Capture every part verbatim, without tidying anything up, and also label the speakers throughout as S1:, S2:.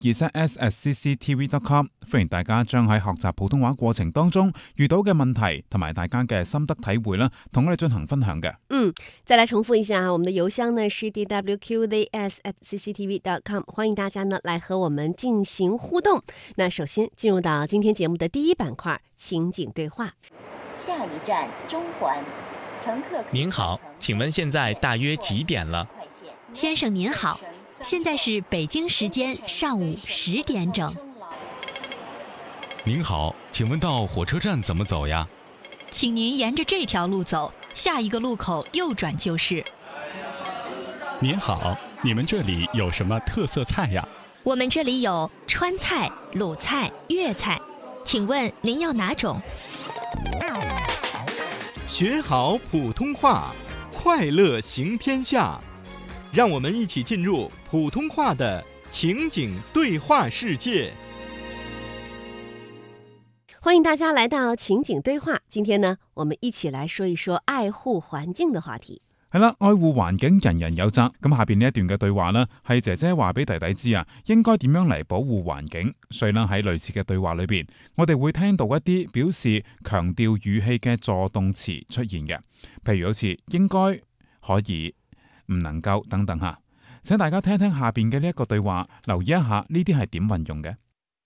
S1: 二 set s at c c t v dot com， 歡迎大家將喺學習普通話過程當中遇到嘅問題同埋大家嘅心得體會啦，同我哋進行分享嘅。
S2: 嗯，再來重複一下，我們的郵箱呢是 d w q z s at c c t v dot com， 歡迎大家呢來和我們進行互動。那首先進入到今天節目的第一板塊，情景對話。
S3: 下一站中環，乘客
S4: 您好，請問現在大約幾點了？
S5: 先生您好，現在是北京時間上午十點整。
S6: 您好，請問到火車站怎麼走呀？
S5: 請您沿着這條路走，下一個路口右轉就是。
S6: 您好，你們這裡有什麼特色菜呀？
S5: 我們這裡有川菜、魯菜、粵菜，請問您要哪種？
S7: 學好普通話，快樂行天下。讓我們一起進入普通話的情景對話世界。
S2: 歡迎大家來到情景對話。今天呢，我們一起來說一說愛護環境的話題。
S1: 係啦，愛護環境人人有責。咁下邊呢一段嘅對話呢，係姐姐話俾弟弟知啊，應該點樣嚟保護環境。所以呢，喺類似嘅對話裏邊，我哋會聽到一啲表示強調語氣嘅助動詞出現嘅，譬如好似應該、可以、唔能夠等等吓。請大家聽聽下邊嘅呢一個對話，留意一下呢啲係點運用嘅。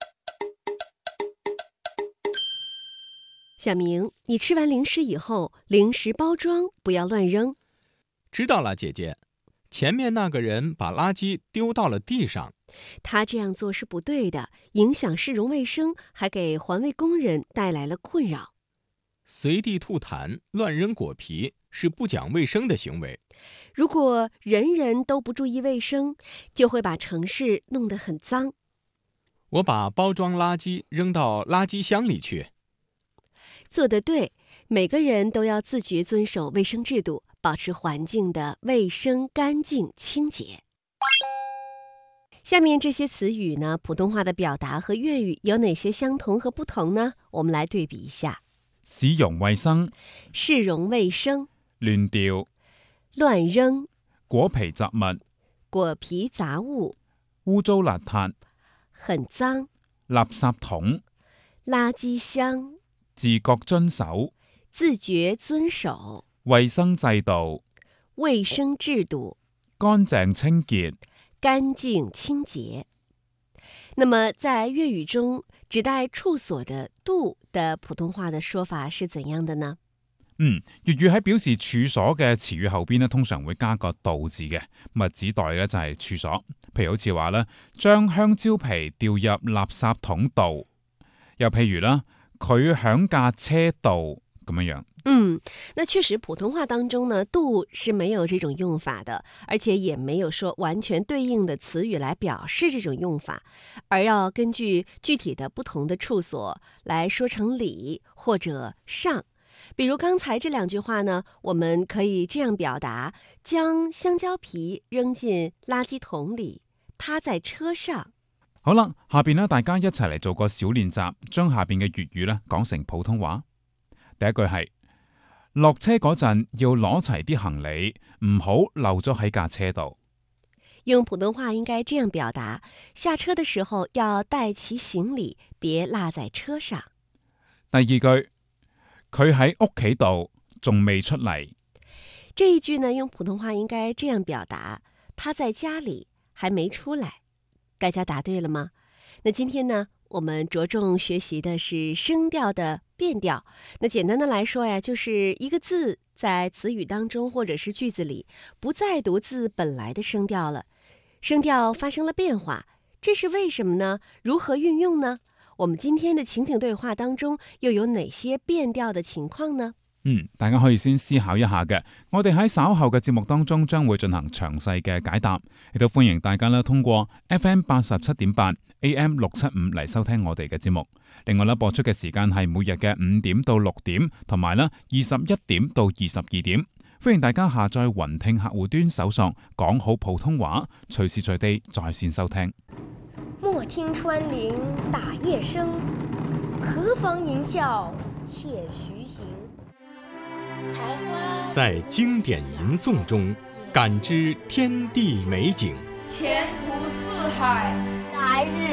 S2: 小明，你吃完零食以後，零食包裝不要亂扔。
S7: 知道了，姐姐。前面那個人把垃圾丟到了地上，
S2: 他這樣做是不對的，影響市容衛生，還給環衛工人帶來了困擾。
S7: 隨地吐痰、亂扔果皮是不講衛生的行為。
S2: 如果人人都不注意衛生，就會把城市弄得很髒。
S7: 我把包裝垃圾扔到垃圾箱裡去。
S2: 做得對，每個人都要自覺遵守衛生制度，保持環境的衛生、乾淨、清潔。下面這些詞語呢，普通話的表達和粵語有哪些相同和不同呢？我們來對比一下。
S1: 市容衛生、
S2: 市容衛生、
S1: 亂掉、
S2: 亂扔、
S1: 果皮雜物、
S2: 果皮雜物、
S1: 污糟邋遢、
S2: 很髒、
S1: 垃圾桶、
S2: 垃圾箱、
S1: 自覺遵守、
S2: 自覺遵守、
S1: 衛生制度、
S2: 衛生制度、
S1: 乾淨清潔、
S2: 乾淨清潔。那麼在粵語中，指代處所的度的普通話的說法是怎樣的呢？
S1: 嗯，粵語喺表示處所嘅詞語後邊呢，通常會加個度字嘅，物指代呢就係處所。譬如好似話呢，將香蕉皮掉入垃圾桶度，又譬如啦，佢響架車度咁樣樣。
S2: 嗯，那確實普通話當中呢，度是沒有這種用法的，而且也沒有說完全對應的詞語來表示這種用法，而要根據具體的不同的處所來說成裡或者上。比如剛才這兩句話呢，我們可以這樣表達：將香蕉皮扔進垃圾桶裡，他在車上。
S1: 好啦，下邊呢，大家一齊嚟做個小練習，將下邊嘅粵語呢講成普通話。第一句係：落車嗰陣要攞齊啲行李，唔好漏咗喺架車度。
S2: 用普通話應該這樣表達：下車的時候要帶齊行李，別落在車上。
S1: 第二句，佢喺屋企度仲未出嚟。
S2: 這一句呢，用普通話應該這樣表達：他在家裡還沒出來。大家答對了嗎？那今天呢，我們着重學習的是聲調的變調。那簡單的來說呀，就是一個字在詞語當中或者是句子裡不再讀字本來的聲調了，聲調發生了變化，這是為什麼呢？如何運用呢？我們今天的情景對話當中又有哪些變調的情況呢？
S1: 嗯，大家可以先思考一下嘅。我哋喺稍後嘅節目當中將會進行詳細嘅解答，亦都歡迎大家咧通過 F M 八十七點八 A M 六七五嚟收聽我哋嘅節目。另外咧播出嘅時間係每日嘅五點到六點，同埋咧二十一點到二十二點。歡迎大家下載雲聽客戶端搜索講好普通話，隨時隨地在線收聽。
S8: 莫聽穿林打葉聲，何妨吟嘯且徐行。
S7: 在經典吟誦中感知天地美景，
S9: 前途似海，
S8: 來日